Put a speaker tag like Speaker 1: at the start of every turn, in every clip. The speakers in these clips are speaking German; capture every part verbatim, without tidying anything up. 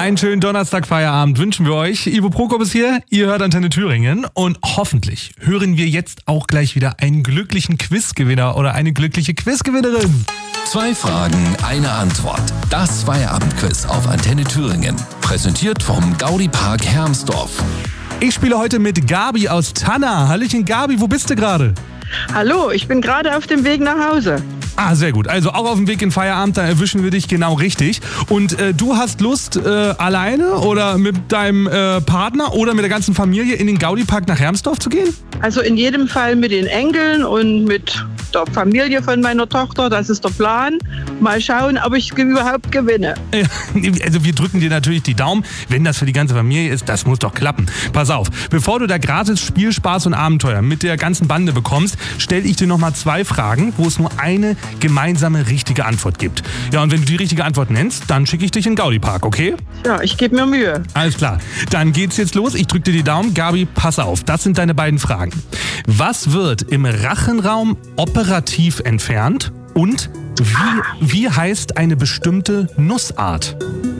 Speaker 1: Einen schönen Donnerstag-Feierabend wünschen wir euch. Ivo Prokop ist hier, ihr hört Antenne Thüringen und hoffentlich hören wir jetzt auch gleich wieder einen glücklichen Quizgewinner oder eine glückliche Quizgewinnerin.
Speaker 2: Zwei Fragen, eine Antwort. Das Feierabendquiz auf Antenne Thüringen. Präsentiert vom Gaudi-Park Hermsdorf.
Speaker 1: Ich spiele heute mit Gabi aus Tanna. Hallöchen Gabi, wo bist du gerade?
Speaker 3: Hallo, ich bin gerade auf dem Weg nach Hause.
Speaker 1: Ah, sehr gut. Also auch auf dem Weg in Feierabend, da erwischen wir dich genau richtig. Und äh, du hast Lust, äh, alleine oder mit deinem äh, Partner oder mit der ganzen Familie in den Gaudi-Park nach Hermsdorf zu gehen?
Speaker 3: Also in jedem Fall mit den Enkeln und mit der Familie von meiner Tochter. Das ist der Plan. Mal schauen, ob ich überhaupt gewinne.
Speaker 1: Ja, also wir drücken dir natürlich die Daumen. Wenn das für die ganze Familie ist, das muss doch klappen. Pass auf, bevor du da gratis Spiel, Spaß und Abenteuer mit der ganzen Bande bekommst, stelle ich dir nochmal zwei Fragen, wo es nur eine gemeinsame richtige Antwort gibt. Ja, und wenn du die richtige Antwort nennst, dann schicke ich dich in den Gaudi-Park, okay?
Speaker 3: Ja, ich gebe mir Mühe.
Speaker 1: Alles klar. Dann geht's jetzt los. Ich drücke dir die Daumen. Gabi, pass auf. Das sind deine beiden Fragen. Was wird im Rachenraum operativ entfernt und wie, wie heißt eine bestimmte Nussart?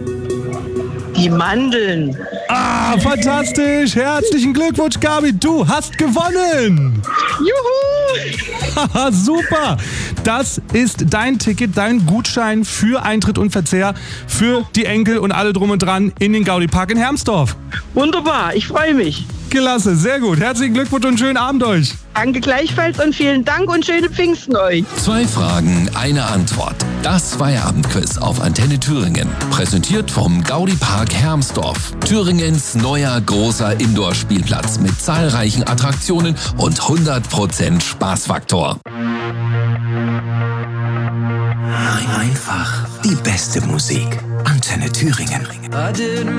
Speaker 3: Die Mandeln.
Speaker 1: Ah, fantastisch. Herzlichen Glückwunsch, Gabi. Du hast gewonnen.
Speaker 3: Juhu!
Speaker 1: Haha, super. Das ist dein Ticket, dein Gutschein für Eintritt und Verzehr für die Enkel und alle drum und dran in den Gaudi-Park in Hermsdorf.
Speaker 3: Wunderbar, ich freue mich.
Speaker 1: Klasse, sehr gut. Herzlichen Glückwunsch und schönen Abend euch.
Speaker 3: Danke gleichfalls und vielen Dank und schöne Pfingsten euch.
Speaker 2: Zwei Fragen, eine Antwort. Das Feierabendquiz auf Antenne Thüringen. Präsentiert vom Gaudi-Park Hermsdorf. Thüringens neuer großer Indoor-Spielplatz mit zahlreichen Attraktionen und hundert Prozent Spaßfaktor.
Speaker 4: Einfach die beste Musik. Antenne Thüringen.